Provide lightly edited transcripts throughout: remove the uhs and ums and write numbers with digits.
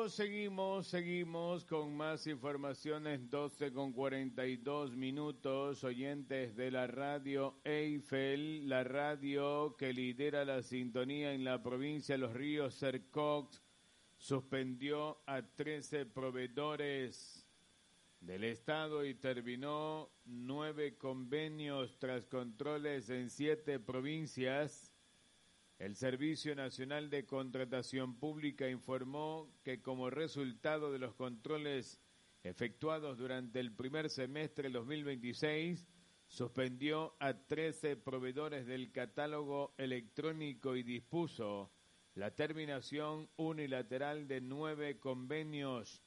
Seguimos con más informaciones, 12:42 oyentes de la radio Eiffel, la radio que lidera la sintonía en la provincia de Los Ríos. Sercox suspendió a 13 proveedores del Estado y terminó 9 convenios tras controles en 7 provincias. El Servicio Nacional de Contratación Pública informó que como resultado de los controles efectuados durante el primer semestre del 2026, suspendió a 13 proveedores del catálogo electrónico y dispuso la terminación unilateral de 9 convenios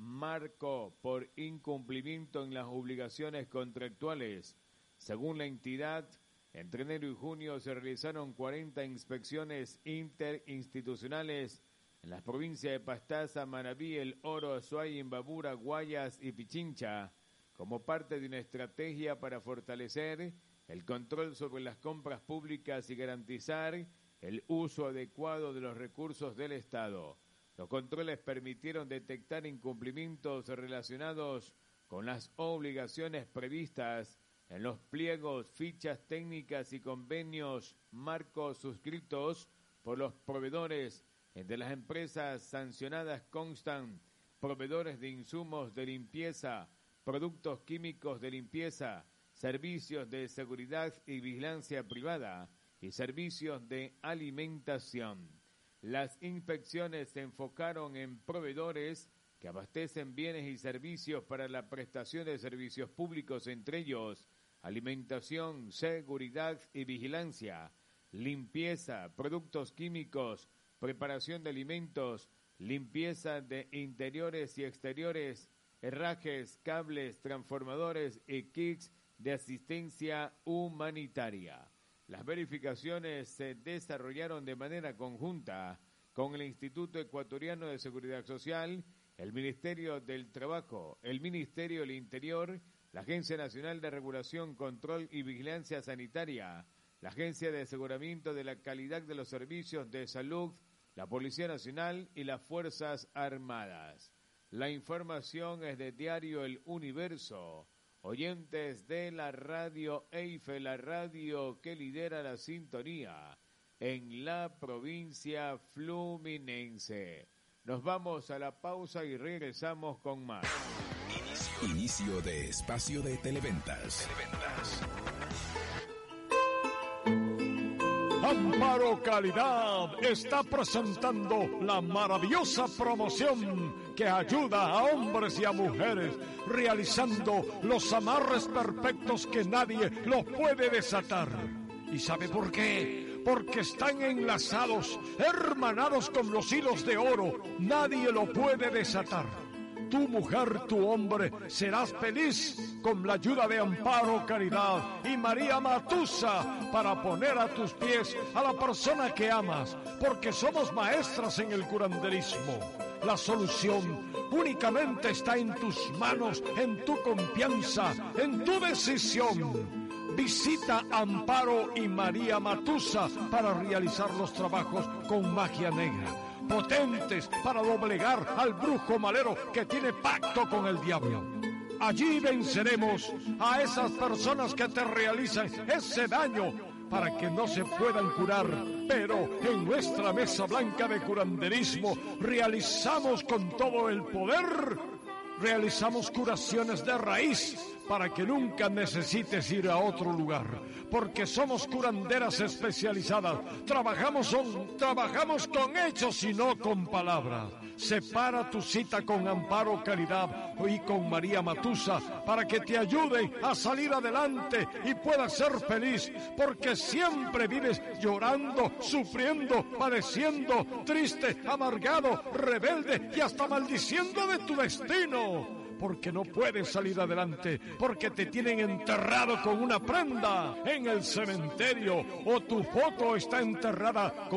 marco por incumplimiento en las obligaciones contractuales. Según la entidad, entre enero y junio se realizaron 40 inspecciones interinstitucionales en las provincias de Pastaza, Manabí, El Oro, Azuay, Imbabura, Guayas y Pichincha, como parte de una estrategia para fortalecer el control sobre las compras públicas y garantizar el uso adecuado de los recursos del Estado. Los controles permitieron detectar incumplimientos relacionados con las obligaciones previstas en los pliegos, fichas técnicas y convenios marcos suscritos por los proveedores. Entre las empresas sancionadas constan proveedores de insumos de limpieza, productos químicos de limpieza, servicios de seguridad y vigilancia privada y servicios de alimentación. Las inspecciones se enfocaron en proveedores que abastecen bienes y servicios para la prestación de servicios públicos, entre ellos alimentación, seguridad y vigilancia, limpieza, productos químicos, preparación de alimentos, limpieza de interiores y exteriores, herrajes, cables, transformadores y kits de asistencia humanitaria. Las verificaciones se desarrollaron de manera conjunta con el Instituto Ecuatoriano de Seguridad Social, el Ministerio del Trabajo, el Ministerio del Interior, la Agencia Nacional de Regulación, Control y Vigilancia Sanitaria, la Agencia de Aseguramiento de la Calidad de los Servicios de Salud, la Policía Nacional y las Fuerzas Armadas. La información es de Diario El Universo. Oyentes de la radio Eiffel, la radio que lidera la sintonía en la provincia fluminense. Nos vamos a la pausa y regresamos con más. Inicio de espacio de Televentas. Amparo Calidad está presentando la maravillosa promoción que ayuda a hombres y a mujeres realizando los amarres perfectos que nadie los puede desatar. ¿Y sabe por qué? Porque están enlazados, hermanados con los hilos de oro. Nadie lo puede desatar. Tu mujer, tu hombre, serás feliz con la ayuda de Amparo Caridad y María Matusa para poner a tus pies a la persona que amas, porque somos maestras en el curanderismo. La solución únicamente está en tus manos, en tu confianza, en tu decisión. Visita Amparo y María Matusa para realizar los trabajos con magia negra, potentes para doblegar al brujo malero que tiene pacto con el diablo. Allí venceremos a esas personas que te realizan ese daño para que no se puedan curar. Pero en nuestra mesa blanca de curanderismo realizamos con todo el poder, realizamos curaciones de raíz para que nunca necesites ir a otro lugar, porque somos curanderas especializadas. Trabajamos con hechos y no con palabras. Separa tu cita con Amparo Caridad y con María Matusa para que te ayuden a salir adelante y puedas ser feliz, porque siempre vives llorando, sufriendo, padeciendo, triste, amargado, rebelde y hasta maldiciendo de tu destino. Porque no puedes salir adelante, porque te tienen enterrado con una prenda en el cementerio, o tu foto está enterrada con